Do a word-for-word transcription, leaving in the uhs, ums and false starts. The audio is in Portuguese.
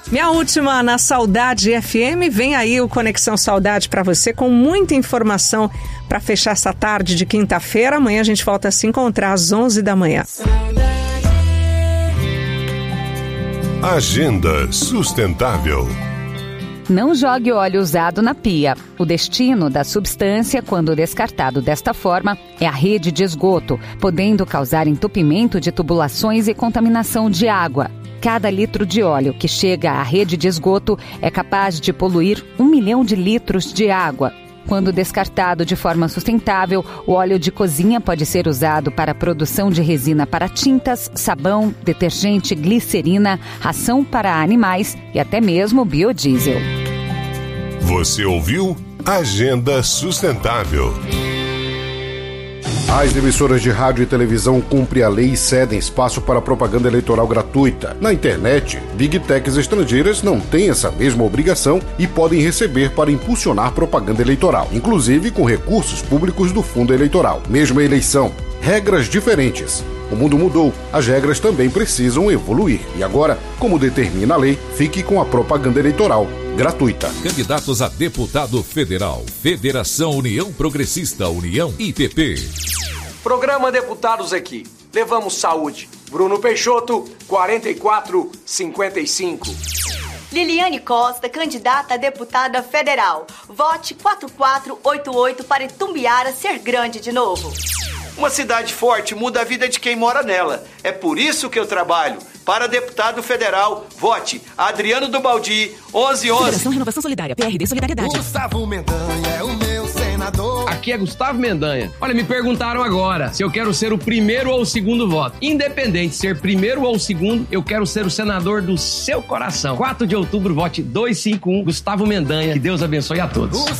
Minha última na Saudade F M, vem aí o Conexão Saudade para você com muita informação para fechar essa tarde de quinta-feira. Amanhã a gente volta a se encontrar às onze da manhã. Agenda Sustentável. Não jogue óleo usado na pia. O destino da substância, quando descartado desta forma, é a rede de esgoto, podendo causar entupimento de tubulações e contaminação de água. Cada litro de óleo que chega à rede de esgoto é capaz de poluir um milhão de litros de água. Quando descartado de forma sustentável, o óleo de cozinha pode ser usado para a produção de resina para tintas, sabão, detergente, glicerina, ração para animais e até mesmo biodiesel. Você ouviu Agenda Sustentável. As emissoras de rádio e televisão cumprem a lei e cedem espaço para propaganda eleitoral gratuita. Na internet, Big Techs estrangeiras não têm essa mesma obrigação e podem receber para impulsionar propaganda eleitoral, inclusive com recursos públicos do fundo eleitoral. Mesma eleição, regras diferentes. O mundo mudou, as regras também precisam evoluir. E agora, como determina a lei, fique com a propaganda eleitoral gratuita. Candidatos a deputado federal. Federação União Progressista, União I P P. Programa Deputados aqui. Levamos saúde. Bruno Peixoto, quarenta e quatro cinquenta e cinco. Liliane Costa, candidata a deputada federal. Vote quatro quatro oito oito para Itumbiara ser grande de novo. Uma cidade forte muda a vida de quem mora nela. É por isso que eu trabalho. Para deputado federal, vote Adriano do Baldi, onze onze. Federação Renovação Solidária, P R D Solidariedade. Gustavo Mendanha é o meu senador. Aqui é Gustavo Mendanha. Olha, me perguntaram agora se eu quero ser o primeiro ou o segundo voto. Independente de ser primeiro ou segundo, eu quero ser o senador do seu coração. quatro de outubro, vote dois cinco um, Gustavo Mendanha. Que Deus abençoe a todos.